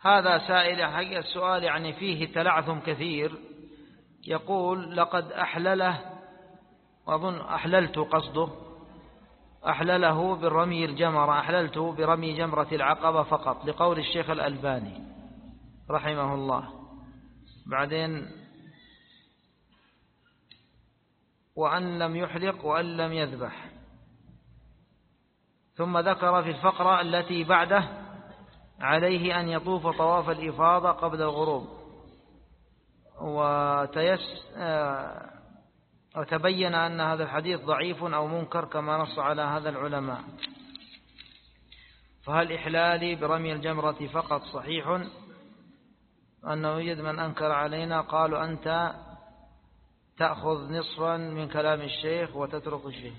هذا سائل حق السؤال يعني فيه تلعثم كثير، يقول لقد أحلله، وأظن أحللت قصده، أحلله بالرمي الجمرة، أحللت برمي جمرة العقبة فقط، لقول الشيخ الألباني رحمه الله. بعدين وأن لم يحلق وأن لم يذبح. ثم ذكر في الفقرة التي بعده عليه أن يطوف طواف الإفاضة قبل الغروب، وتبين أن هذا الحديث ضعيف أو منكر كما نص على هذا العلماء. فهل إحلالي برمي الجمرة فقط صحيح؟ أنه يوجد من أنكر علينا، قالوا أنت تأخذ نصفا من كلام الشيخ وتترك الشيخ.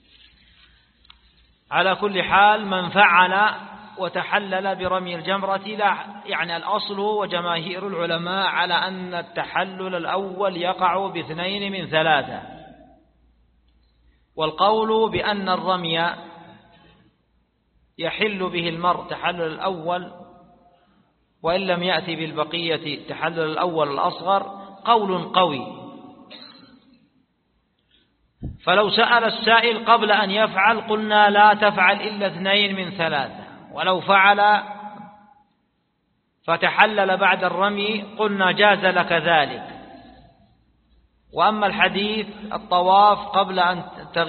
على كل حال من فعل وتحلل برمي الجمرة، لا يعني الأصل وجماهير العلماء على أن التحلل الأول يقع باثنين من ثلاثة، والقول بأن الرمي يحل به المرء تحلل الأول وإن لم يأتي بالبقية تحلل الأول الأصغر قول قوي. فلو سأل السائل قبل أن يفعل قلنا لا تفعل إلا اثنين من ثلاثة، ولو فعل فتحلل بعد الرمي قلنا جاز لك ذلك. وأما الحديث الطواف قبل أن